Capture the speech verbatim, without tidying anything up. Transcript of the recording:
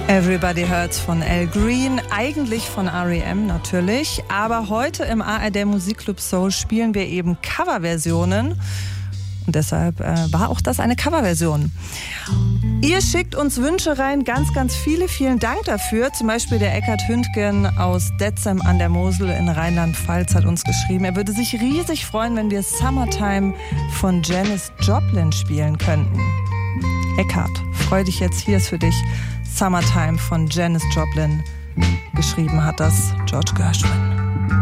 Everybody Hurts von Al Green, eigentlich von R E M natürlich, aber heute im A R D Musikclub Soul spielen wir eben Coverversionen und deshalb äh, war auch das eine Coverversion. Ihr schickt uns Wünsche rein, ganz, ganz viele, vielen Dank dafür. Zum Beispiel der Eckhard Hündgen aus Detzem an der Mosel in Rheinland-Pfalz hat uns geschrieben, er würde sich riesig freuen, wenn wir Summertime von Janis Joplin spielen könnten. Eckhard, freu dich jetzt, hier ist für dich Summertime von Janis Joplin. Geschrieben hat das George Gershwin.